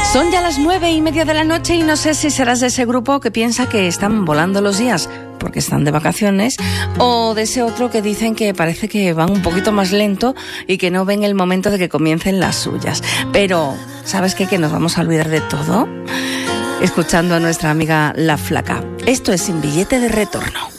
Son ya las 9:30 de la noche y no sé si serás de ese grupo que piensa que están volando los días porque están de vacaciones, o de ese otro que dicen que parece que van un poquito más lento y que no ven el momento de que comiencen las suyas. Pero, ¿sabes qué? Que nos vamos a olvidar de todo escuchando a nuestra amiga La Flaca. Esto es Sin Billete de Retorno.